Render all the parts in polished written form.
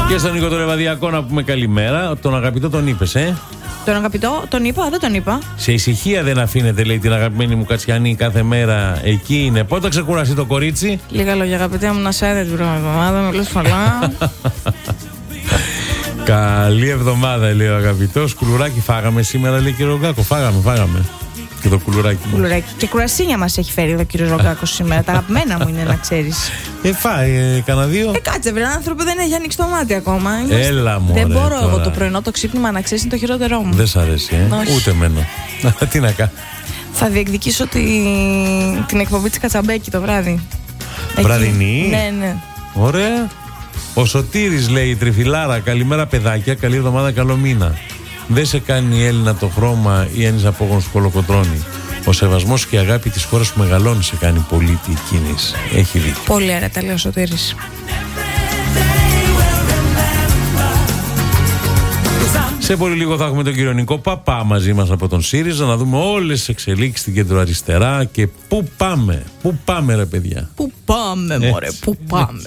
Και στον Νίκο τον Λεβαδιακό να πούμε καλημέρα. Τον αγαπητό τον είπες, Τον αγαπητό, τον είπα, δεν τον είπα. Σε ησυχία δεν αφήνετε, λέει, την αγαπημένη μου Κατσιανή κάθε μέρα. Εκεί είναι. Πότε θα ξεκουραστεί το κορίτσι? Λίγα λόγια, αγαπητέ μου, να σε έδε την προηγούμενη εβδομάδα. Με λες πολλά. Καλή εβδομάδα, λέει ο αγαπητός. Κουλουράκι φάγαμε σήμερα, λέει, κύριο Ρογκάκο. Φάγαμε. Και το κουλουράκι. Και κουρασίνια μας έχει φέρει εδώ ο κύριος Ρογκάκος σήμερα. Τα αγαπημένα μου είναι, να ξέρεις. Φάει κανένα δύο. Κάτσε, βρε, άνθρωποι, δεν έχει ανοίξει το μάτι ακόμα. Έλα μου. Δεν μπορώ εγώ το πρωινό το ξύπνημα, να ξέρεις, είναι το χειρότερό μου. Δεν σ' αρέσει, Ούτε εμένα. Τι να κάνω. Θα διεκδικήσω την εκπομπή της Κατσαμπέκη το βράδυ. Βραδινή. Ναι. Ωραία. Ο Σωτήρης, λέει, η Τριφυλάρα. Καλημέρα, παιδάκια. Καλή εβδομάδα, καλό μήνα. Δεν σε κάνει η Έλληνα το χρώμα ή αν είσαι απόγονος που κολοκοτρώνει. Ο σεβασμός και η αγάπη της χώρας που μεγαλώνει σε κάνει πολίτη κίνηση. Έχει δίκιο. Πολύ ωραία τα λέει ο Σωτήρης. Σε πολύ λίγο θα έχουμε τον κύριο Νικό Παπά μαζί μας από τον ΣΥΡΙΖΑ να δούμε όλες τις εξελίξεις στην κεντροαριστερά και πού πάμε. Πού πάμε, ρε παιδιά. Πού πάμε, μωρέ, πού πάμε.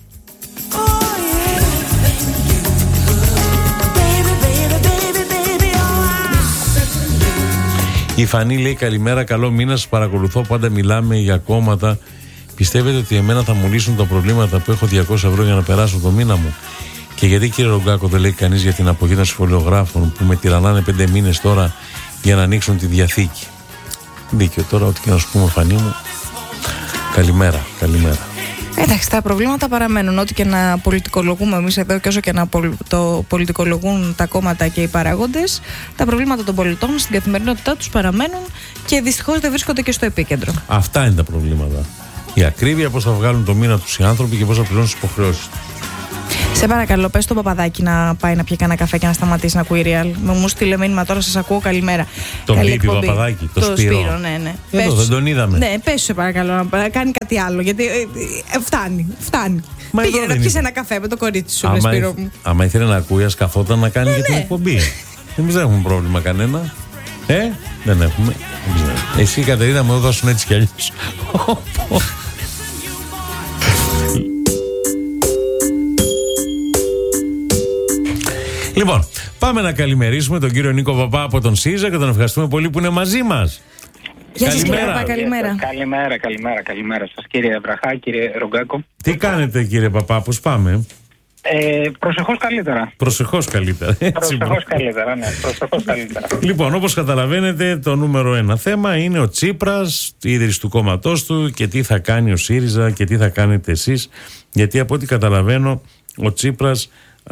Η Φανή λέει καλημέρα, καλό μήνα, σας παρακολουθώ, πάντα μιλάμε για κόμματα. Πιστεύετε ότι εμένα θα μου λύσουν τα προβλήματα που έχω 200 ευρώ για να περάσω το μήνα μου? Και γιατί, κύριε Ρογκάκο, δεν λέει κανείς για την απογοή των σχολιογράφων που με τυραννάνε 5 μήνες τώρα για να ανοίξουν τη διαθήκη? Δίκιο τώρα, ό,τι και να σου πούμε, Φανή μου. Καλημέρα. Εντάξει, τα προβλήματα παραμένουν. Ό,τι και να πολιτικολογούμε εμείς εδώ και όσο και να το πολιτικολογούν τα κόμματα και οι παράγοντες, τα προβλήματα των πολιτών στην καθημερινότητά τους παραμένουν και δυστυχώς δεν βρίσκονται και στο επίκεντρο. Αυτά είναι τα προβλήματα. Η ακρίβεια, πώς θα βγάλουν το μήνα τους οι άνθρωποι και πώς θα πληρώνουν τις υποχρεώσεις τους. Σε παρακαλώ, πες στο Παπαδάκι να πάει να πιει κανένα καφέ και να σταματήσει να ακούει Real. Μου στείλε μήνυμα τώρα, σας ακούω, καλημέρα. Τον Πίπη Παπαδάκι, το Σπύρο. Ναι. Εδώ δεν τον είδαμε. Ναι, πες σε παρακαλώ να κάνει κάτι άλλο, γιατί φτάνει. Πήγαινε να πιεις ένα καφέ με το κορίτσι σου, Σπύρο μου. Άμα ήθελε να ακούει, ας καθόταν να κάνει και την εκπομπή. Εμείς δεν έχουμε πρόβλημα κανένα. Δεν έχουμε. Εσύ, Κατερίνα, μου έδωσουν έτσι κι αλλιώς. Λοιπόν, πάμε να καλημερίσουμε τον κύριο Νίκο Παπά από τον ΣΥΡΙΖΑ και τον ευχαριστούμε πολύ που είναι μαζί μας. Γεια σας, κύριε Παπά, καλημέρα. Καλημέρα σας, κύριε Βραχά, κύριε Ρογκάκο. Τι κάνετε, κύριε Παπά, πώς πάμε? Προσεχώς καλύτερα. Προσεχώς καλύτερα. Λοιπόν, όπως καταλαβαίνετε, το νούμερο 1 θέμα είναι ο Τσίπρας, η ίδρυση του κόμματός του και τι θα κάνει ο ΣΥΡΙΖΑ και τι θα κάνετε εσείς. Γιατί από ό,τι καταλαβαίνω, ο Τσίπρας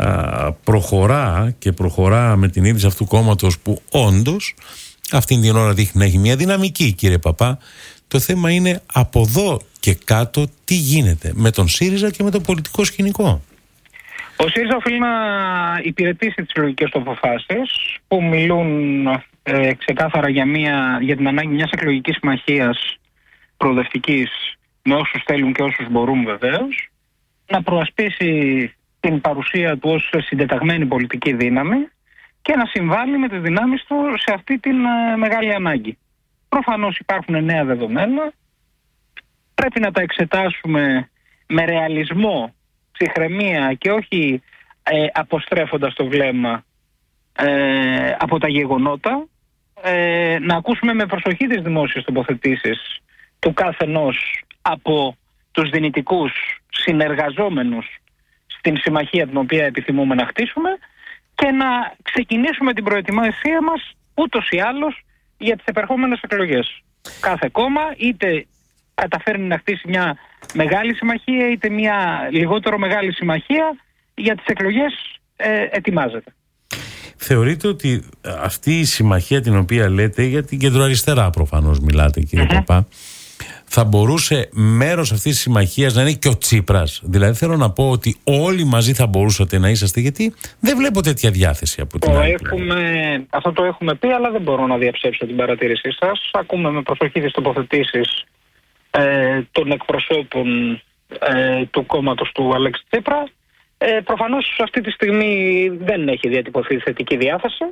προχωρά με την ίδρυση αυτού του κόμματος που όντως αυτήν την ώρα δείχνει να έχει μια δυναμική, κύριε Παπά. Το θέμα είναι από εδώ και κάτω τι γίνεται με τον ΣΥΡΙΖΑ και με το πολιτικό σκηνικό. Ο ΣΥΡΙΖΑ οφείλει να υπηρετήσει τις λογικές του αποφάσεις που μιλούν ξεκάθαρα για την ανάγκη μιας εκλογικής συμμαχίας προοδευτικής με όσους θέλουν και όσους μπορούν βεβαίως, να προασπίσει την παρουσία του ως συντεταγμένη πολιτική δύναμη και να συμβάλλει με τις δυνάμεις του σε αυτή την μεγάλη ανάγκη. Προφανώς υπάρχουν νέα δεδομένα, πρέπει να τα εξετάσουμε με ρεαλισμό, ψυχραιμία και όχι αποστρέφοντας το βλέμμα από τα γεγονότα, να ακούσουμε με προσοχή τις δημόσιες τοποθετήσεις του καθενός από τους δυνητικούς συνεργαζόμενους στην συμμαχία την οποία επιθυμούμε να χτίσουμε και να ξεκινήσουμε την προετοιμασία μας ούτως ή άλλως για τις επερχόμενες εκλογές. Κάθε κόμμα είτε καταφέρνει να χτίσει μια μεγάλη συμμαχία είτε μια λιγότερο μεγάλη συμμαχία, για τις εκλογές ετοιμάζεται. Θεωρείτε ότι αυτή η συμμαχία την οποία λέτε, για την κεντροαριστερά προφανώς μιλάτε, κύριε Παπά, θα μπορούσε μέρος αυτής της συμμαχίας να είναι και ο Τσίπρας? Δηλαδή θέλω να πω ότι όλοι μαζί θα μπορούσατε να είσαστε, γιατί δεν βλέπω τέτοια διάθεση από την άλλη. Αυτό το έχουμε πει, αλλά δεν μπορώ να διαψεύσω την παρατήρησή σας. Ακούμε με προσοχή τις τοποθετήσεις των εκπροσώπων του κόμματος του Αλέξη Τσίπρα. Προφανώς αυτή τη στιγμή δεν έχει διατυπωθεί θετική διάθεση.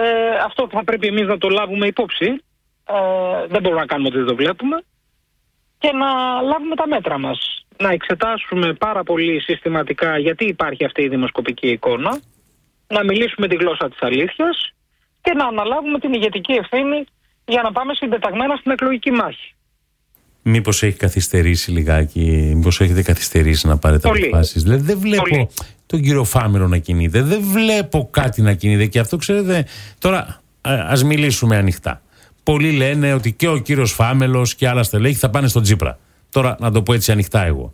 Αυτό θα πρέπει εμείς να το λάβουμε υπόψη. Δεν μπορούμε να κάνουμε ότι δεν το βλέπουμε. και να λάβουμε τα μέτρα μας. Να εξετάσουμε πάρα πολύ συστηματικά γιατί υπάρχει αυτή η δημοσκοπική εικόνα, να μιλήσουμε τη γλώσσα της αλήθειας και να αναλάβουμε την ηγετική ευθύνη για να πάμε συντεταγμένα στην εκλογική μάχη. Μήπως έχει καθυστερήσει λιγάκι, μήπως έχετε καθυστερήσει να πάρετε αποφάσεις? Δηλαδή δεν βλέπω τον κύριο Φάμελο να κινείται, δεν βλέπω κάτι να κινείται και αυτό ξέρετε, τώρα ας μιλήσουμε ανοιχτά. Πολλοί λένε ότι και ο κύριος Φάμελος και άλλα στελέχη θα πάνε στον Τσίπρα. Τώρα να το πω έτσι ανοιχτά εγώ.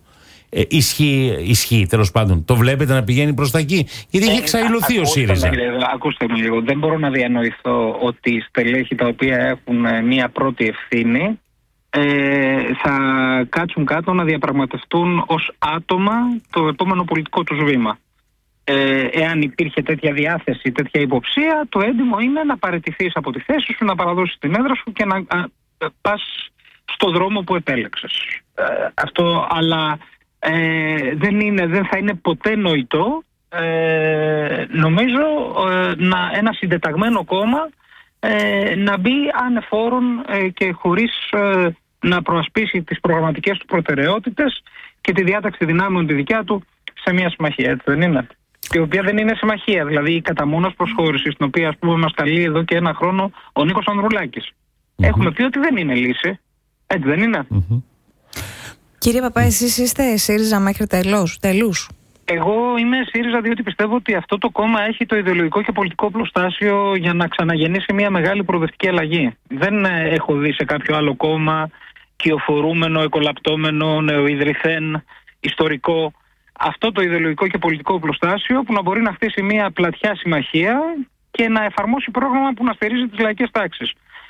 Ισχύει τέλος πάντων. Το βλέπετε να πηγαίνει προς τα εκεί? Γιατί έχει εξαϊλωθεί ο ΣΥΡΙΖΑ. Ακούστε με λίγο. Δεν μπορώ να διανοηθώ ότι οι στελέχοι τα οποία έχουν μία πρώτη ευθύνη θα κάτσουν κάτω να διαπραγματευτούν ως άτομα το επόμενο πολιτικό τους βήμα. Εάν υπήρχε τέτοια διάθεση, τέτοια υποψία, το έντιμο είναι να παραιτηθείς από τη θέση σου, να παραδώσεις την έδρα σου και να πας στο δρόμο που επέλεξες. Αυτό, αλλά δεν θα είναι ποτέ νοητό, νομίζω, ένα συντεταγμένο κόμμα να μπει ανεφόρον και χωρίς να προασπίσει τις προγραμματικές του προτεραιότητες και τη διάταξη δυνάμεων τη δικιά του σε μια συμμαχία, έτσι δεν είναι? Η οποία δεν είναι συμμαχία, δηλαδή η καταμόνος προσχώρηση, στην οποία ας πούμε μας καλεί εδώ και ένα χρόνο ο Νίκος Ανδρουλάκης. Έχουμε πει ότι δεν είναι λύση, έτσι δεν είναι? Κύριε Παπά, εσείς είστε ΣΥΡΙΖΑ μέχρι τέλους? Εγώ είμαι ΣΥΡΙΖΑ διότι πιστεύω ότι αυτό το κόμμα έχει το ιδεολογικό και πολιτικό πλωστάσιο για να ξαναγεννήσει μια μεγάλη προοδευτική αλλαγή. Δεν έχω δει σε κάποιο άλλο κόμμα κυοφορούμενο, εκολαπτώμενο, νεοειδρυθέν, ιστορικό, αυτό το ιδεολογικό και πολιτικό πλωστάσιο που να μπορεί να χτίσει μια πλατιά συμμαχία και να εφαρμόσει πρόγραμμα που να στηρίζει τις λαϊκές τάξεις.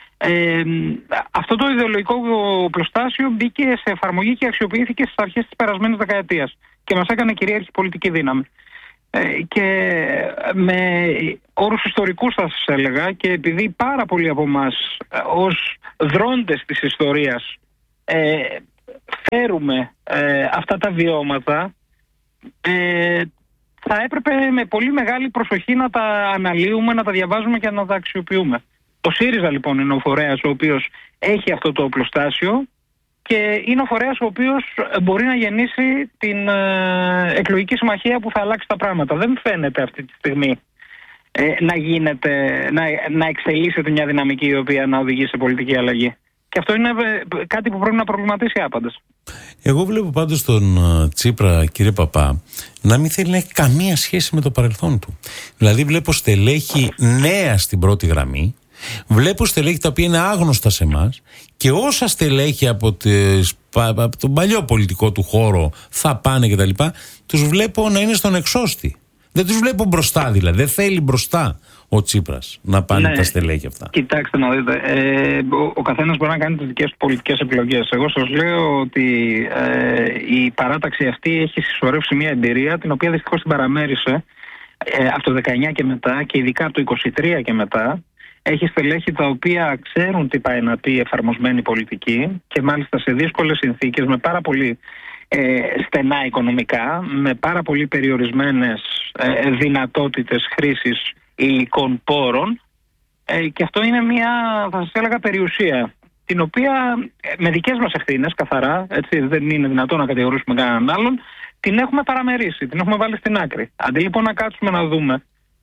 Αυτό το ιδεολογικό πλωστάσιο μπήκε σε εφαρμογή και αξιοποιήθηκε στις αρχές της περασμένης δεκαετίας και μας έκανε κυρίαρχη πολιτική δύναμη. Και με όρους ιστορικούς θα σας έλεγα, και επειδή πάρα πολλοί από εμάς ως δρόντες της ιστορίας φέρουμε αυτά τα βιώματα, θα έπρεπε με πολύ μεγάλη προσοχή να τα αναλύουμε, να τα διαβάζουμε και να τα αξιοποιούμε. Ο ΣΥΡΙΖΑ λοιπόν είναι ο φορέας ο οποίος έχει αυτό το οπλοστάσιο και είναι ο φορέας ο οποίος μπορεί να γεννήσει την εκλογική συμμαχία που θα αλλάξει τα πράγματα. Δεν φαίνεται αυτή τη στιγμή να εξελίσσεται μια δυναμική η οποία να οδηγεί σε πολιτική αλλαγή. Και αυτό είναι κάτι που πρέπει να προβληματίσει άπαντες. Εγώ βλέπω πάντως τον Τσίπρα, κύριε Παπά, να μην θέλει να έχει καμία σχέση με το παρελθόν του. Δηλαδή βλέπω στελέχη νέα στην πρώτη γραμμή, βλέπω στελέχη τα οποία είναι άγνωστα σε εμάς και όσα στελέχη από τον παλιό πολιτικό του χώρο θα πάνε κτλ. Τους βλέπω να είναι στον εξώστη. Δεν τους βλέπω μπροστά δηλαδή. Δεν θέλει μπροστά ο Τσίπρας να πάνε τα στελέχη αυτά. Κοιτάξτε να δείτε. Ο καθένας μπορεί να κάνει τις δικές του πολιτικές επιλογές. Εγώ σας λέω ότι η παράταξη αυτή έχει συσσωρεύσει μια εμπειρία την οποία δυστυχώς την παραμέρισε από το 19 και μετά και ειδικά από το 23 και μετά. Έχει στελέχη τα οποία ξέρουν τι πάει να πει εφαρμοσμένη πολιτική και μάλιστα σε δύσκολες συνθήκες, με πάρα πολύ στενά οικονομικά, με πάρα πολύ περιορισμένες δυνατότητες χρήσης υλικών πόρων, και αυτό είναι μια, θα σας έλεγα, περιουσία την οποία με δικές μας ευθύνες καθαρά, έτσι, δεν είναι δυνατόν να κατηγορήσουμε κανέναν άλλον, την έχουμε παραμερίσει, την έχουμε βάλει στην άκρη. Αντί λοιπόν να κάτσουμε να δούμε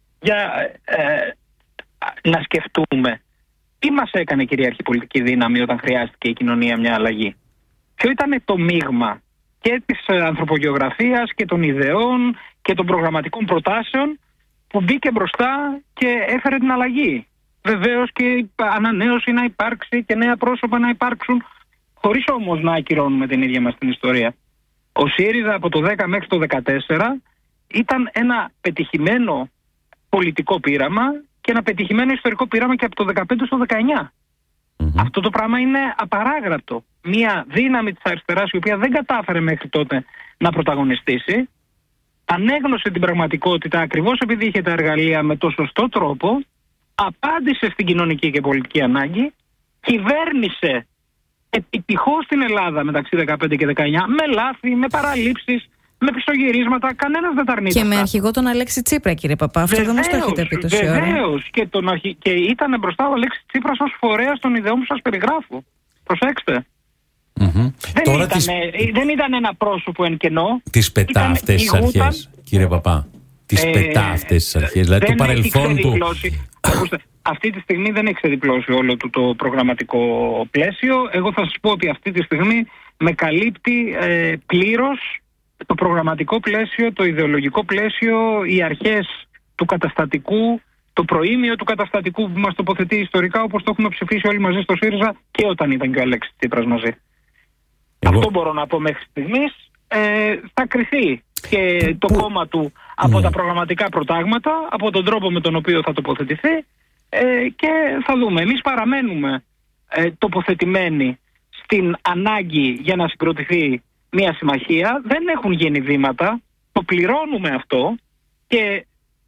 να σκεφτούμε τι μας έκανε κυρίαρχη πολιτική δύναμη όταν χρειάστηκε η κοινωνία μια αλλαγή. Ποιο ήταν το μείγμα και της ανθρωπογεωγραφίας και των ιδεών και των προγραμματικών προτάσεων που μπήκε μπροστά και έφερε την αλλαγή. Βεβαίως και ανανέωση να υπάρξει και νέα πρόσωπα να υπάρξουν, χωρίς όμως να ακυρώνουμε την ίδια μας την ιστορία. Ο ΣΥΡΙΖΑ από το 10 μέχρι το 14 ήταν ένα πετυχημένο πολιτικό πείραμα και ένα πετυχημένο ιστορικό πείραμα και από το 15 στο 19. Αυτό το πράγμα είναι απαράγραπτο. Μια δύναμη της αριστεράς η οποία δεν κατάφερε μέχρι τότε να πρωταγωνιστήσει, ανέγνωσε την πραγματικότητα ακριβώς επειδή είχε τα εργαλεία με το σωστό τρόπο, απάντησε στην κοινωνική και πολιτική ανάγκη, κυβέρνησε επιτυχώς την Ελλάδα μεταξύ 15 και 19 με λάθη, με παραλήψεις, με πισωγυρίσματα, κανένας δεν τα αρνείται. Και με αρχηγό τον Αλέξη Τσίπρα, κύριε Παπά. Αυτό δεν μας το έχετε πει τόση ώρα. Βεβαίως. Και ήταν μπροστά ο Αλέξης Τσίπρας ως φορέας των ιδεών που σας περιγράφω. Προσέξτε. Δεν ήταν ένα πρόσωπο εν κενό. Τις πετά αυτές τις αρχές, κύριε Παπά. Τις πετά αυτές τις αρχές. Δηλαδή το παρελθόν του. Αυτή τη στιγμή δεν έχει ξεδιπλώσει όλο το προγραμματικό πλαίσιο. Εγώ θα σας πω ότι αυτή τη στιγμή με καλύπτει πλήρως το προγραμματικό πλαίσιο, το ιδεολογικό πλαίσιο, οι αρχές του καταστατικού, το προήμιο του καταστατικού που μας τοποθετεί ιστορικά, όπως το έχουμε ψηφίσει όλοι μαζί στο ΣΥΡΙΖΑ και όταν ήταν και ο Αλέξης Τσίπρας μαζί. Αυτό μπορώ να πω μέχρι στιγμής. Θα κριθεί και το κόμμα του από τα προγραμματικά προτάγματα, από τον τρόπο με τον οποίο θα τοποθετηθεί και θα δούμε. Εμείς παραμένουμε τοποθετημένοι στην ανάγκη για να συγκροτηθεί μια συμμαχία. Δεν έχουν γίνει βήματα, το πληρώνουμε αυτό και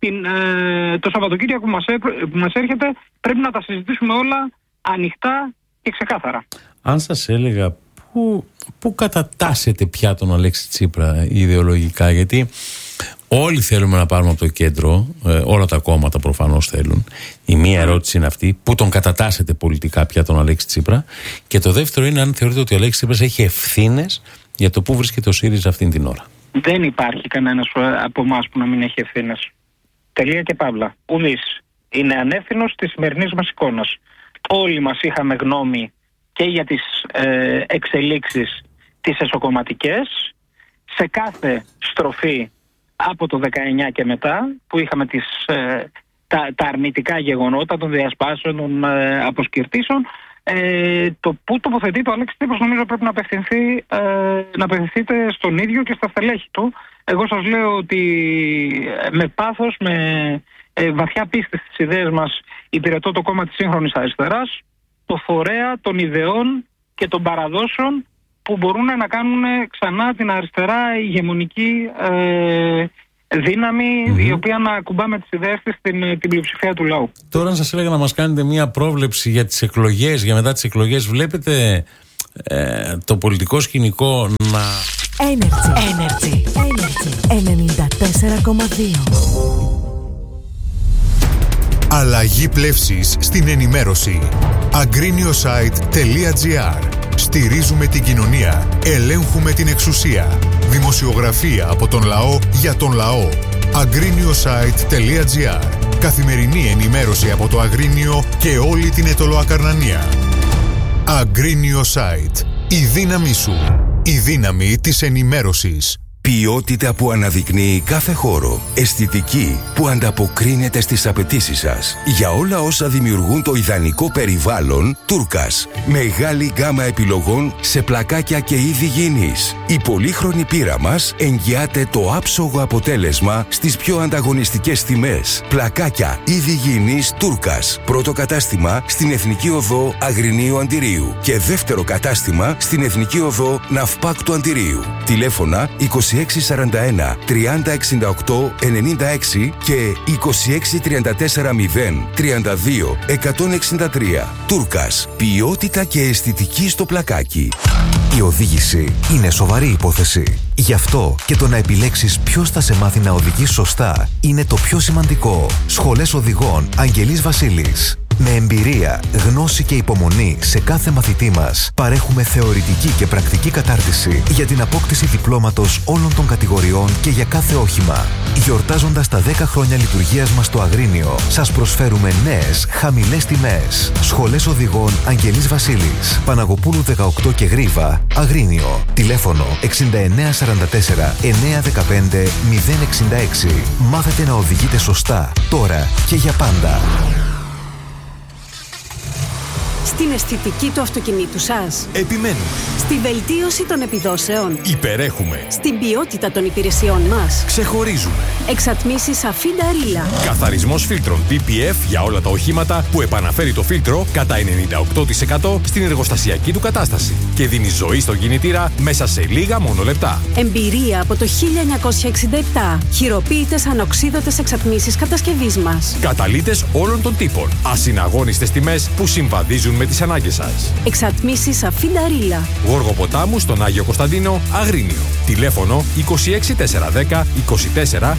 το Σαββατοκύριακο που μας έρχεται πρέπει να τα συζητήσουμε όλα ανοιχτά και ξεκάθαρα. Αν σας έλεγα πού κατατάσσεται πια τον Αλέξη Τσίπρα ιδεολογικά, γιατί όλοι θέλουμε να πάρουμε από το κέντρο, όλα τα κόμματα προφανώς θέλουν. Η μία ερώτηση είναι αυτή, πού τον κατατάσσεται πολιτικά πια τον Αλέξη Τσίπρα, και το δεύτερο είναι αν θεωρείτε ότι ο Αλέξης Τσίπρας έχει ευθύνες για το πού βρίσκεται ο ΣΥΡΙΖΑ αυτήν την ώρα. Δεν υπάρχει κανένας από εμάς που να μην έχει ευθύνες. Τελεία και παύλα. Ουδής είναι ανεύθυνος της σημερινής μας εικόνας. Όλοι μας είχαμε γνώμη και για τις εξελίξεις τις εσωκομματικές, σε κάθε στροφή από το 19 και μετά, που είχαμε τα αρνητικά γεγονότα των διασπάσεων, των αποσκυρτήσεων. Το που τοποθετεί το Αλέξη Τσίπρας νομίζω πρέπει να απευθυνθείτε στον ίδιο και στα στελέχη του. Εγώ σας λέω ότι με πάθος, με βαθιά πίστη στις ιδέες μας υπηρετώ το κόμμα της σύγχρονης αριστεράς, το φορέα των ιδεών και των παραδόσεων που μπορούν να κάνουν ξανά την αριστερά ηγεμονική δύναμη, η οποία να ακουμπά με τις ιδέες της την πλειοψηφία του λαού. Τώρα αν σας έλεγα να μας κάνετε μια πρόβλεψη για τις εκλογές, για μετά τις εκλογές, βλέπετε το πολιτικό σκηνικό να... Energy 94,2. Αλλαγή πλεύσης στην ενημέρωση. Agriniosite.gr. Στηρίζουμε την κοινωνία. Ελέγχουμε την εξουσία. Δημοσιογραφία από τον λαό για τον λαό. Agriniosite.gr. Καθημερινή ενημέρωση από το Αγρίνιο και όλη την Αιτωλοακαρνανία. Agriniosite. Η δύναμή σου. Η δύναμη της ενημέρωσης. Ποιότητα που αναδεικνύει κάθε χώρο. Αισθητική που ανταποκρίνεται στις απαιτήσεις σας. Για όλα όσα δημιουργούν το ιδανικό περιβάλλον, Τούρκας. Μεγάλη γκάμα επιλογών σε πλακάκια και είδη γήινης. Η πολύχρονη πείρα μας εγγυάται το άψογο αποτέλεσμα στις πιο ανταγωνιστικές τιμές. Πλακάκια είδη γήινης Τούρκας. Πρώτο κατάστημα στην Εθνική Οδό Αγρινίου Αντιρίου και δεύτερο κατάστημα στην Εθνική Οδό Ναυπάκτου Αντιρίου. Τηλέφωνα 2641 3068 96 και 2634 0 32 163. Τούρκας. Ποιότητα και αισθητική στο πλακάκι. Η οδήγηση είναι σοβαρή υπόθεση. Γι' αυτό και το να επιλέξεις ποιος θα σε μάθει να οδηγείς σωστά είναι το πιο σημαντικό. Σχολές οδηγών Αγγελής Βασίλης. Με εμπειρία, γνώση και υπομονή σε κάθε μαθητή μας, παρέχουμε θεωρητική και πρακτική κατάρτιση για την απόκτηση διπλώματος όλων των κατηγοριών και για κάθε όχημα. Γιορτάζοντας τα 10 χρόνια λειτουργίας μας στο Αγρίνιο, σας προσφέρουμε νέες, χαμηλές τιμές. Σχολές οδηγών Αγγελής Βασίλης, Παναγοπούλου 18 και Γρίβα, Αγρίνιο. Τηλέφωνο 6944 915 066. Μάθετε να οδηγείτε σωστά, τώρα και για πάντα. Στην αισθητική του αυτοκινήτου σας. Επιμένουμε. Στη βελτίωση των επιδόσεων. Υπερέχουμε. Στην ποιότητα των υπηρεσιών μας. Ξεχωρίζουμε. Εξατμίσεις Αφίντα Ρίλα. Καθαρισμός φίλτρων PPF για όλα τα οχήματα που επαναφέρει το φίλτρο κατά 98% στην εργοστασιακή του κατάσταση και δίνει ζωή στον κινητήρα μέσα σε λίγα μόνο λεπτά. Εμπειρία από το 1967. Χειροποίητες ανοξίδωτες εξατμίσεις κατασκευής μας. Καταλύτες όλων των τύπων. Ασυναγώνιστες τιμές που συμβαδίζουν με τις ανάγκες σας. Εξατμίσεις Αφίντα Ρίλα. Γόργο Ποτάμου στον Άγιο Κωνσταντίνο, Αγρίνιο. Τηλέφωνο 26410 24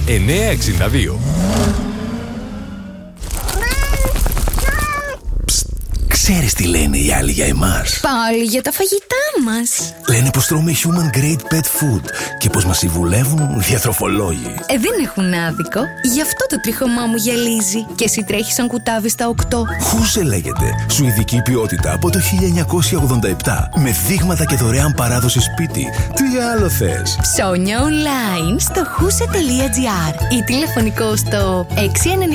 962. Ξέρεις τι λένε οι άλλοι για εμάς? Πάλι για τα φαγητά μας. Λένε πως τρώμε human grade pet food και πως μας συμβουλεύουν διατροφολόγοι. Δεν έχουν άδικο. Γι' αυτό το τρίχωμά μου γυαλίζει. Και εσύ τρέχεις σαν κουτάβι στα 8. Χούσε λέγεται. Σουηδική ποιότητα από το 1987. Με δείγματα και δωρεάν παράδοση σπίτι. Τι άλλο θες? Ψώνια online στο huse.gr ή τηλεφωνικό στο 694 68 45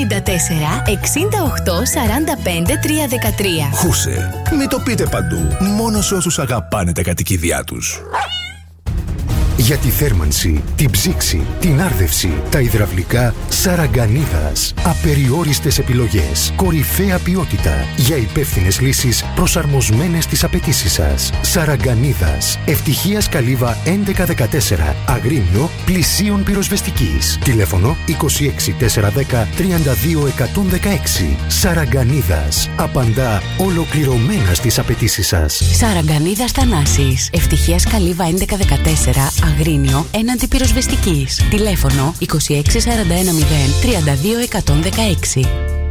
313. Χούσε. Μην το πείτε παντού. Μόνο σε όσους αγαπάνε τα κατοικίδια τους. Για τη θέρμανση, την ψήξη, την άρδευση, τα υδραυλικά, Σαραγκανίδας. Απεριόριστες επιλογές, κορυφαία ποιότητα για υπεύθυνες λύσεις προσαρμοσμένες στις απαιτήσεις σας. Σαραγκανίδας. Ευτυχίας Καλύβα 1114. Αγρίνιο, πλησίων πυροσβεστικής. Τηλέφωνο 26 410 32 116. Σαραγκανίδας. Απαντά ολοκληρωμένα στις απαιτήσεις σας. Σαραγκανίδας Θανάσης. Ευτυχίας Καλύβα 1114. Αγρίνιο έναντι πυροσβεστικής. Τηλέφωνο 26 41 0 32 116.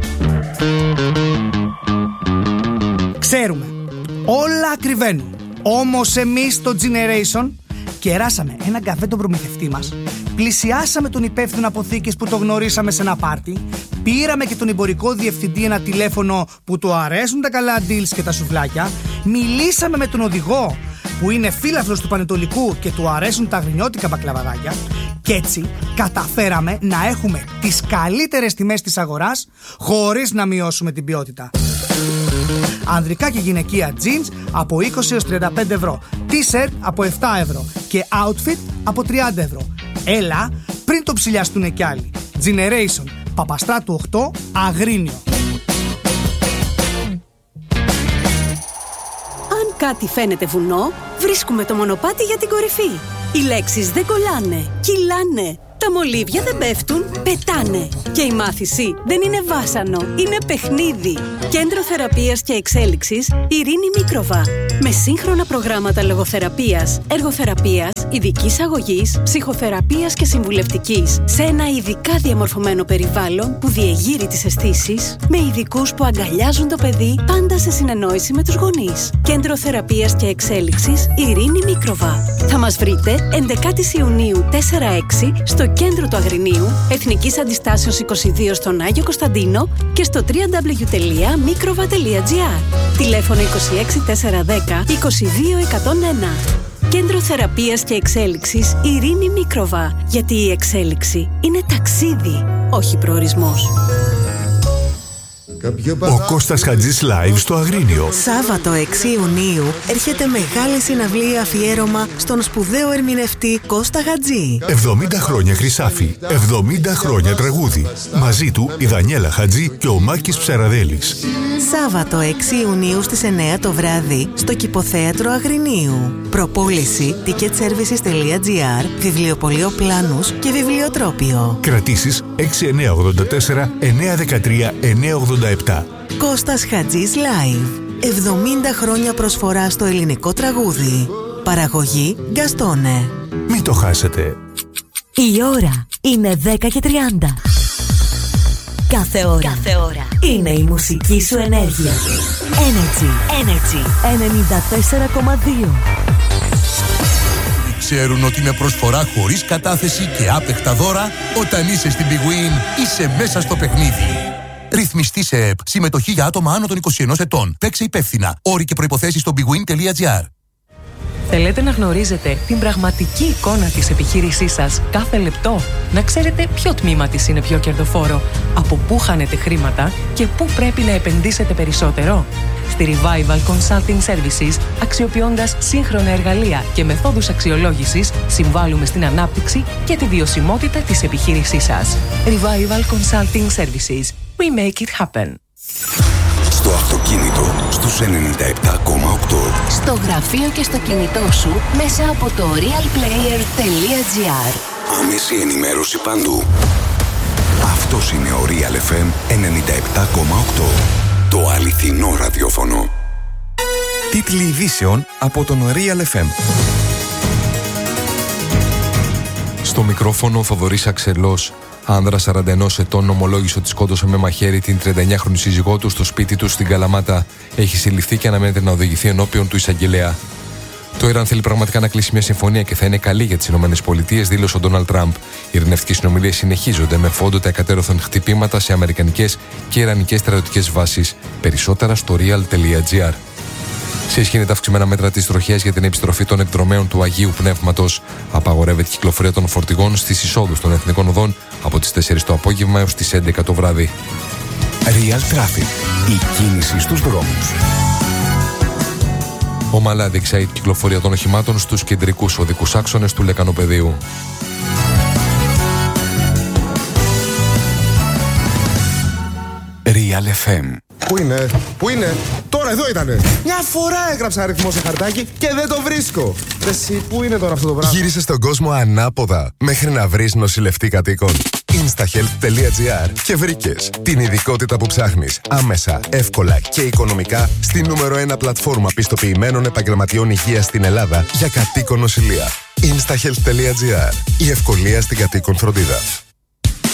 Ξέρουμε, όλα ακριβένουν. Όμως εμείς στο Generation κεράσαμε έναν καφέ τον προμηθευτή μας, πλησιάσαμε τον υπεύθυνο αποθήκης που το γνωρίσαμε σε ένα πάρτι, πήραμε και τον εμπορικό διευθυντή ένα τηλέφωνο που του αρέσουν τα καλά deals και τα σουβλάκια, μιλήσαμε με τον οδηγό που είναι φίλαθλος του Πανετολικού και του αρέσουν τα αγρινιώτικα μπακλαβαδάκια, και έτσι καταφέραμε να έχουμε τις καλύτερες τιμές της αγοράς χωρίς να μειώσουμε την ποιότητα. Ανδρικά και γυναικεία jeans από 20 έως 35 ευρώ, t-shirt από 7 ευρώ και outfit από 30 ευρώ. Έλα πριν το ψηλιαστούν κι άλλοι. Generation, Παπαστράτου 8, Αγρίνιο. Κάτι φαίνεται βουνό, βρίσκουμε το μονοπάτι για την κορυφή. Οι λέξεις δεν κολλάνε, κυλάνε. Τα μολύβια δεν πέφτουν, πετάνε. Και η μάθηση δεν είναι βάσανο, είναι παιχνίδι. Κέντρο Θεραπείας και Εξέλιξης Ειρήνη Μίκροβα. Με σύγχρονα προγράμματα λογοθεραπείας, εργοθεραπείας, ειδικής αγωγής, ψυχοθεραπείας και συμβουλευτικής. Σε ένα ειδικά διαμορφωμένο περιβάλλον που διεγείρει τις αισθήσεις, με ειδικούς που αγκαλιάζουν το παιδί, πάντα σε συνεννόηση με τους γονείς. Κέντρο Θεραπείας και Εξέλιξης Ειρήνη Μίκροβα. Θα μας βρείτε 11 Ιουνίου 4-6 στο κέντρο του Αγρινίου, Εθνικής Αντιστάσεως 22 στον Άγιο Κωνσταντίνο και στο www.mikrova.gr. Τηλέφωνο 26 410 22 101. Κέντρο Θεραπείας και Εξέλιξης Ειρήνη Μίκροβα. Γιατί η εξέλιξη είναι ταξίδι, όχι προορισμός. Ο Κώστας Χατζής live στο Αγρίνιο. Σάββατο 6 Ιουνίου έρχεται μεγάλη συναυλία αφιέρωμα στον σπουδαίο ερμηνευτή Κώστα Χατζή. 70 χρόνια Χρυσάφι, 70 χρόνια τραγούδι. Μαζί του η Δανιέλα Χατζή και ο Μάκης Ψαραδέλης. Σάββατο 6 Ιουνίου στις 9 το βράδυ στο Κηποθέατρο Αγρινίου. Προπόληση ticketservices.gr, βιβλιοπωλείο Πλάνους και βιβλιοτρόπιο. Κρατήσεις 6984 913 987. Κώστας Χατζής Live. 70 χρόνια προσφορά στο ελληνικό τραγούδι. Παραγωγή Γκαστόνε. Μην το χάσετε. Η ώρα είναι 10:30. Κάθε ώρα είναι η μουσική σου ενέργεια. Energy 94,2. Ξέρουν ότι με προσφορά χωρίς κατάθεση και άπεχτα δώρα, όταν είσαι στην Big Win, είσαι μέσα στο παιχνίδι. Ρυθμιστή σε ΕΠ. Συμμετοχή για άτομα άνω των 21 ετών. Παίξε υπεύθυνα. Όροι και προϋποθέσεις στο bigwin.gr. Θέλετε να γνωρίζετε την πραγματική εικόνα της επιχείρησής σας κάθε λεπτό? Να ξέρετε ποιο τμήμα της είναι πιο κερδοφόρο, από πού χάνετε χρήματα και πού πρέπει να επενδύσετε περισσότερο? Στη Revival Consulting Services, αξιοποιώντας σύγχρονα εργαλεία και μεθόδους αξιολόγησης, συμβάλλουμε στην ανάπτυξη και τη βιωσιμότητα της επιχείρησής σας. Revival Consulting Services. We make it happen. Στο αυτοκίνητο, στους 97,8. Στο γραφείο και στο κινητό σου, μέσα από το realplayer.gr. Άμεση ενημέρωση παντού. Αυτός είναι ο Real FM 97,8. Το αληθινό ραδιόφωνο. Τίτλοι ειδήσεων από τον Real FM. Στο μικρόφωνο ο Θοδωρής Αξελός. Άνδρας 41 ετών ομολόγησε ότι σκότωσε με μαχαίρι την 39χρονη σύζυγό του στο σπίτι του στην Καλαμάτα. Έχει συλληφθεί και αναμένεται να οδηγηθεί ενώπιον του εισαγγελέα. Το Ιράν θέλει πραγματικά να κλείσει μια συμφωνία και θα είναι καλή για τις ΗΠΑ, δήλωσε ο Ντόναλντ Τραμπ. Οι ειρηνευτικές συνομιλίες συνεχίζονται με φόντο τα εκατέρωθεν χτυπήματα σε αμερικανικές και ιρανικές στρατιωτικές βάσεις. Περισσότερα στο real.gr. Σε ισχύ είναι τα αυξημένα μέτρα της τροχέας για την επιστροφή των εκδρομέων του Αγίου Πνεύματος. Απαγορεύεται η κυκλοφορία των φορτηγών στις εισόδους των εθνικών οδών από τις 4 το απόγευμα έως τις 11 το βράδυ. Real Traffic. Η κίνηση στους δρόμους. Ομαλά διεξάγει η κυκλοφορία των οχημάτων στους κεντρικούς οδικούς άξονες του Λεκανοπεδίου. Real FM. Πού είναι, τώρα εδώ ήτανε. Μια φορά έγραψα αριθμό σε χαρτάκι και δεν το βρίσκω. Εσύ, πού είναι τώρα αυτό το πράγμα? Γύρισε στον κόσμο ανάποδα μέχρι να βρεις νοσηλευτή κατοίκων. Instahealth.gr και βρήκες την ειδικότητα που ψάχνεις άμεσα, εύκολα και οικονομικά στη νούμερο 1 πλατφόρμα πιστοποιημένων επαγγελματιών υγείας στην Ελλάδα για κατοίκον νοσηλεία. Instahealth.gr. Η ευκολία στην κατοίκον φροντίδα.